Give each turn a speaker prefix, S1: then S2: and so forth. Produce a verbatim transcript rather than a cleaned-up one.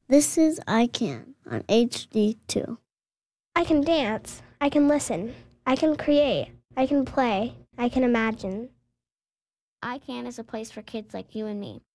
S1: This is I Can on H D two.
S2: I can dance. I can listen. I can create. I can play. I can imagine.
S3: I Can is a place for kids like you and me.